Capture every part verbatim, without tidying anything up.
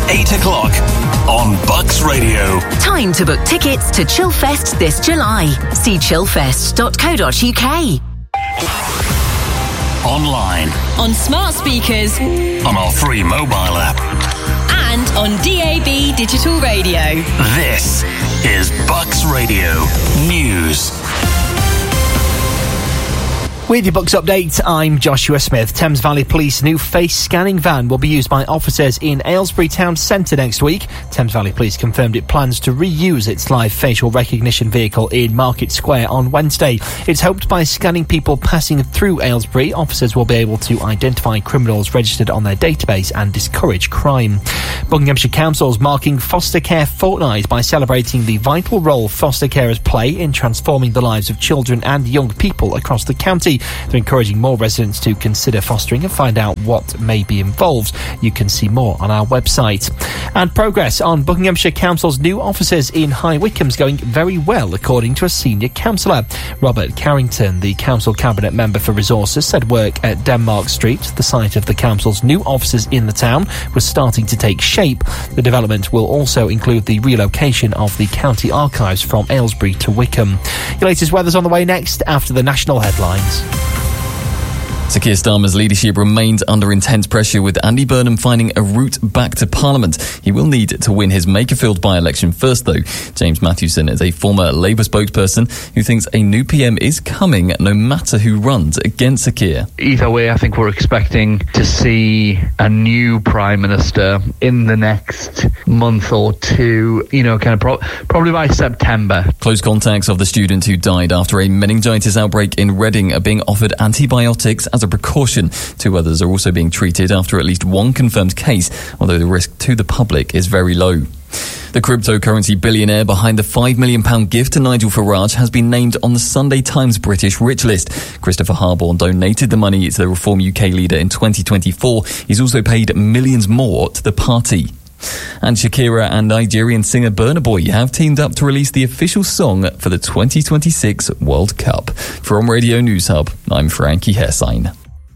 eight o'clock on Bucks Radio. Time to book tickets to Chillfest this July. See chillfest dot co dot uk. Online. On smart speakers. On our free mobile app. And on D A B digital radio. This is Bucks Radio News. With your Bucks update, I'm Joshua Smith. Thames Valley Police new face scanning van will be used by officers in Aylesbury Town Centre next week. Thames Valley Police confirmed it plans to reuse its live facial recognition vehicle in Market Square on Wednesday. It's hoped by scanning people passing through Aylesbury, officers will be able to identify criminals registered on their database and discourage crime. Buckinghamshire Council's marking Foster Care Fortnight by celebrating the vital role foster carers play in transforming the lives of children and young people across the county. They're encouraging more residents to consider fostering and find out what may be involved. You can see more on our website. And progress on Buckinghamshire Council's new offices in High Wycombe's going very well, according to a senior councillor. Robert Carrington, the council cabinet member for resources, said work at Denmark Street, the site of the council's new offices in the town, was starting to take shape. The development will also include the relocation of the county archives from Aylesbury to Wycombe. Your latest weather's on the way next after the national headlines. Sir Keir Starmer's leadership remains under intense pressure, with Andy Burnham finding a route back to Parliament. He will need to win his Makerfield by-election first, though. James Mathewson is a former Labour spokesperson who thinks a new P M is coming no matter who runs against Sir Keir. Either way, I think we're expecting to see a new Prime Minister in the next month or two, you know, kind of pro- probably by September. Close contacts of the student who died after a meningitis outbreak in Reading are being offered antibiotics as a precaution. Two others are also being treated after at least one confirmed case, although the risk to the public is very low. The cryptocurrency billionaire behind the five million pounds gift to Nigel Farage has been named on the Sunday Times British Rich List. Christopher Harborne donated the money to the Reform U K leader in twenty twenty-four. He's also paid millions more to the party. And Shakira and Nigerian singer Burna Boy have teamed up to release the official song for the twenty twenty-six World Cup. From Radio News Hub, I'm Frankie Hessein.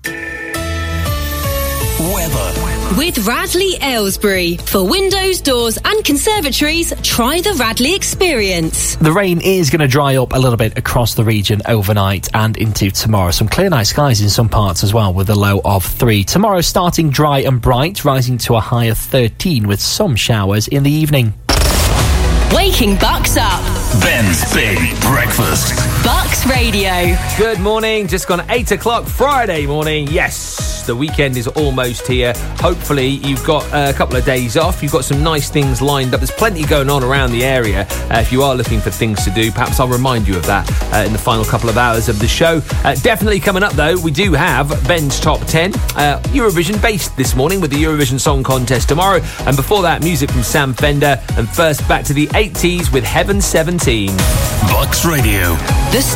Weather. With Radley Aylesbury. For windows, doors and conservatories, try the Radley experience. The rain is going to dry up a little bit across the region overnight and into tomorrow. Some clear night skies in some parts as well, with a low of three. Tomorrow starting dry and bright, rising to a high of thirteen with some showers in the evening. Waking Bucks up. Ben's Big Breakfast. Bucks Radio. Good morning. Just gone eight o'clock Friday morning. Yes, the weekend is almost here. Hopefully you've got a couple of days off. You've got some nice things lined up. There's plenty going on around the area. Uh, if you are looking for things to do, perhaps I'll remind you of that uh, in the final couple of hours of the show. Uh, definitely coming up, though, we do have Ben's Top ten. Uh, Eurovision based this morning with the Eurovision Song Contest tomorrow. And before that, music from Sam Fender. And first, back to the eighties with Heaven seventeen. Bucks Radio. The